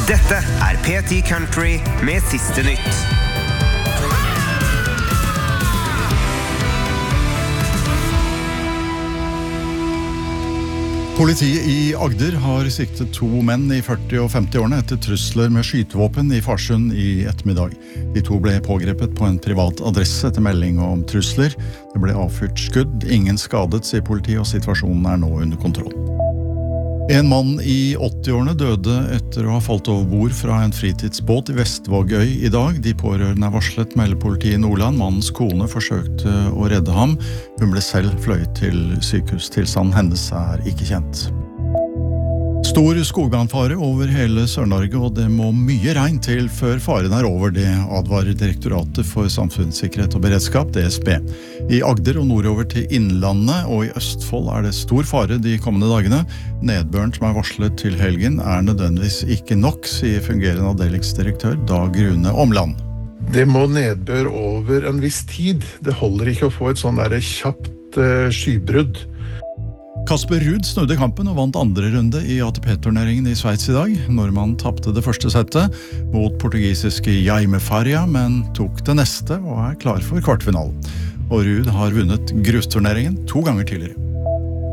Dette P10 Country med siste nytt. Politiet i Agder har siktet 2 menn i 40- og 50-årene etter trusler med skytevåpen i Farsund i ettermiddag. De 2 ble pågrepet på en privat adresse etter melding om trusler. Det ble avfyrt skudd, ingen skadet, sier politiet, og situasjonen nå under kontroll. En mann i 80-årene døde etter å ha falt over bord fra en fritidsbåt i Vestvågøy i dag. De pårørende varslet, melder politiet i Nordland. Mannens kone forsøkte å redde ham. Hun ble selv fløyet til sykehus. Tilstanden hennes ikke kjent. Stor skogbrannfare over hele Sør-Norge, og det må mye regn til før faren over. Det advarer Direktoratet for samfunnssikkerhet og beredskap, DSB. I Agder og nordover til Innlandet og i Østfold det stor fare de kommende dagene. Nedbøren som varslet til helgen nødvendigvis ikke nok, sier fungerende avdelingsdirektør Dag Rune Omland. Det må nedbør over en viss tid. Det holder ikke å få et sånn kjapt skybrudd. Kasper Ruud snudde kampen og vant andre runde i ATP-turneringen i Sveits i dag. Nordmannen tappte det første settet mot portugisiske Jaime Faria, men tok det neste og klar for kvartfinalen. Og Ruud har vunnet grusturneringen 2 ganger tidligere.